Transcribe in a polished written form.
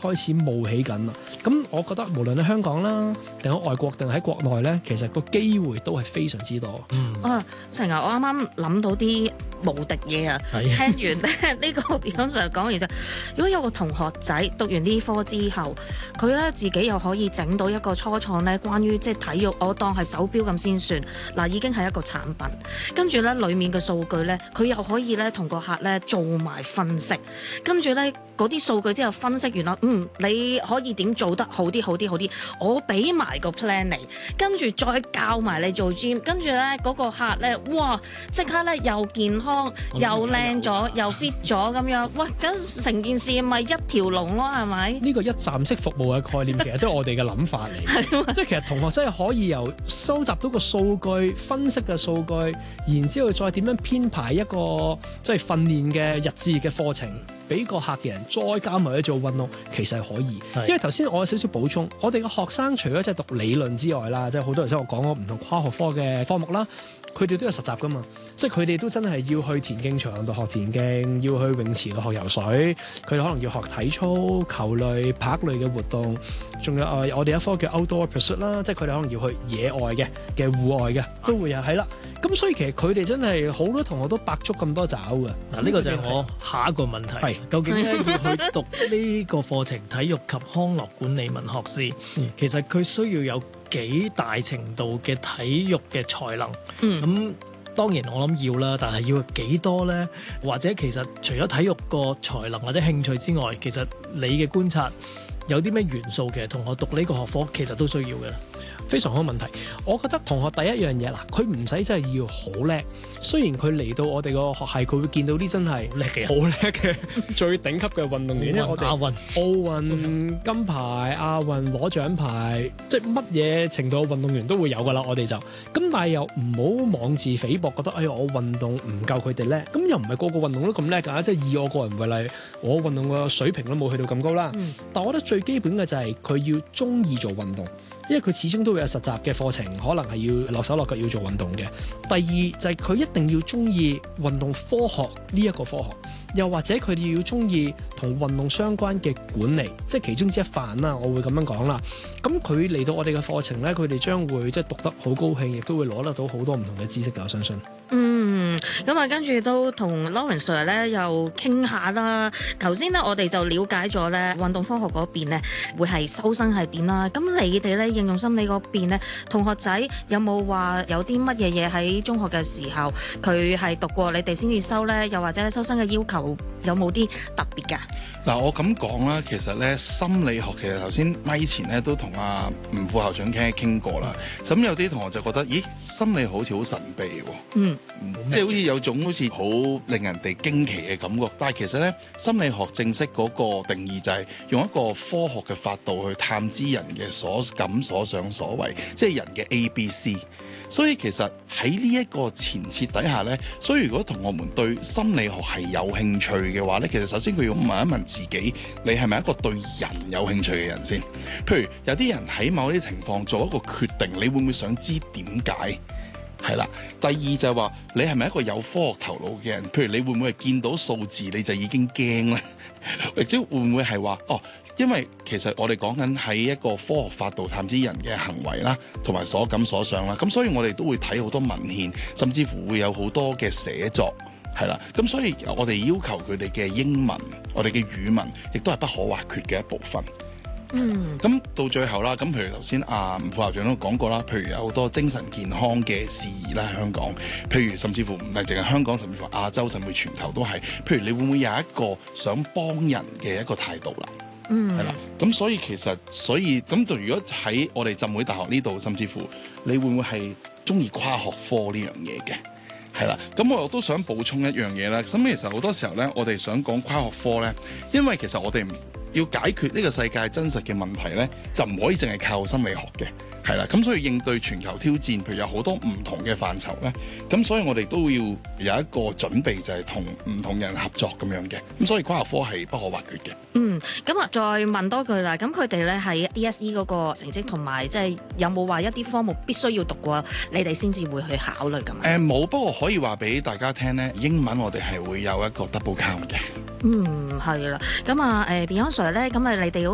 開始冒起緊啦。咁我覺得無論喺香港啦，定喺外國定喺國內咧，其實個機會都係非常之多。 成日我啱啱諗到啲無敵嘢啊！聽完咧呢個 Beyond Sir 講完就，如果有個同學仔讀完呢科之後，佢咧自己又可以整到一個初創咧，關於即係體育，我當係手錶咁先算。嗱，已經係一個產品，跟住咧裡面嘅數據咧，佢又可以咧同個客咧做埋分析，跟住咧嗰啲數據之後分析完啦，你可以點做得好啲，我俾埋個 plan 你，跟住再教埋你做 gym， 跟住咧嗰個客咧，哇！即刻咧又健康又靚咗又 fit 咗咁樣，喂！咁成件事咪一條龍咯，係咪？ 呢個一站式服務嘅概念其實都係我哋嘅諗法嚟，即係其實同學真係可以由收集到個數據、分析嘅數據，然之後再點樣編排一個即係訓練嘅日誌嘅課程，俾個客嘅人再加埋去做運動，其實係可以。因為頭先我有少少補充，我哋嘅學生除咗即係讀理論之外啦，即係好多人先我講過唔同跨學科嘅科目啦，佢哋都有實習噶嘛，即係佢哋都真係要去田徑場度學田徑，要去泳池度學游水，佢哋可能要學體操、球類、拍類嘅活動，仲有我哋一科叫 outdoor pursuit 啦，即係佢哋可能要去野外嘅戶外嘅都會有係啦。咁所以其實佢哋真係好多同學都百足咁多爪嘅。 嗱，呢個就係我下一個問題，究竟咧要去讀呢個課程體育及康樂管理文學士，其實佢需要有幾大程度嘅體育嘅才能？咁當然我諗要啦，但係要幾多呢？或者其實除咗體育個才能或者興趣之外，其實你嘅觀察有啲咩元素其實同學讀呢個學科其實都需要嘅？ 非常好問題，我覺得同學第一樣嘢嗱，佢唔使真係要好叻。雖然佢嚟到我哋個學系，佢會見到啲真係好叻嘅最頂級嘅運動員，因為我哋奧運金牌、亞運攞獎牌，即係乜嘢程度嘅運動員都會有㗎啦。我哋就咁，但係又唔好妄自菲薄，覺得我運動唔夠佢哋叻。咁又唔係個個運動都咁叻㗎，即係以我個人為例，我運動個水平都冇去到咁高啦。但我覺得最基本嘅就係佢要鍾意做運動。因為佢始終都會有實習嘅課程，可能係要落手落腳要做運動嘅。第二就係佢一定要鍾意運動科學呢一個科學，又或者佢哋要鍾意同運動相關嘅管理，即係其中之一範啦。我會咁樣講啦。咁佢嚟到我哋嘅課程咧，佢哋將會即係讀得好高興，亦都會攞得到好多唔同嘅知識嘅。我相信。 咁啊，跟住都同 Lawrence Sir 咧又傾下啦。頭先咧我哋就了解咗咧運動科學嗰邊咧會係收生係點啦。咁你哋咧應用心理嗰邊咧，同學仔有冇話有啲乜嘢嘢喺中學嘅時候佢係讀過，你哋先至收咧？又或者收生嘅要求有冇啲特別㗎？ 嗱，我咁講啦，其實咧心理學其實頭先咪前咧都同阿吳副校長傾過啦。咁有啲同學就覺得，咦，心理學好似好神秘喎，即係好似有種好似好令人哋驚奇嘅感覺。但係其實咧，心理學正式嗰個定義就係用一個科學嘅法度去探知人嘅所感所想所為，即係人嘅 ABC。所以其實喺呢一個前設底下呢，所以如果同學們對心理學係有興趣嘅話呢，其實首先佢要問一問自己，你係咪一個對人有興趣嘅人先？譬如有啲人喺某啲情況做一個決定，你會唔會想知點解？係啦。第二就係話你係咪一個有科學頭腦嘅人？譬如你會唔會係見到數字你就已經驚呢？或者會唔會係話因為其實我哋講緊喺一個科學法度探知人嘅行為啦，同埋所感所想啦，咁所以我哋都會睇好多文獻，甚至乎會有好多嘅寫作，係啦，咁所以我哋要求佢哋嘅英文，我哋嘅語文，亦都係不可或缺嘅一部分。咁到最後啦，咁譬如頭先吳副校長都講過啦，譬如有好多精神健康嘅事宜啦，喺香港，譬如甚至乎唔係淨係香港，甚至乎亞洲，甚至乎全球都係。譬如你會唔會有一個想幫人嘅一個態度啦？係啦，咁所以咁就如果喺我哋浸會大學呢度，甚至乎你會唔會係中意跨學科呢樣嘢嘅？係啦，咁我都想補充一樣嘢啦。咁其實好多時候咧，我哋想講跨學科咧，因為其實我哋要解決呢個世界真實嘅問題咧，就唔可以淨係靠心理學嘅。係啦，咁所以應對全球挑戰，譬如有好多唔同嘅範疇咧，咁所以我哋都要有一個準備，就係同唔同人合作咁樣嘅。咁所以跨學科係不可或缺嘅。 咁啊，再問多句啦。咁佢哋咧喺 DSE 嗰個成績同埋，即係有冇話一啲科目必須要讀過，你哋先至會去考慮咁啊？ 冇，不過可以話俾大家聽咧，英文我哋係會有一個 double count 嘅。 係啦。咁啊，Beyond Sir 咧，咁啊，你哋